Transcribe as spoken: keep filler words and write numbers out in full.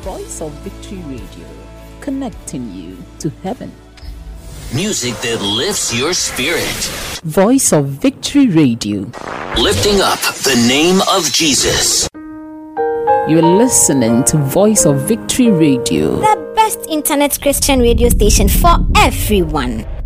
Voice of Victory Radio, connecting you to heaven. Music that lifts your spirit. Voice of Victory Radio, lifting up the name of Jesus. You're listening to Voice of Victory Radio, the best internet Christian radio station for everyone.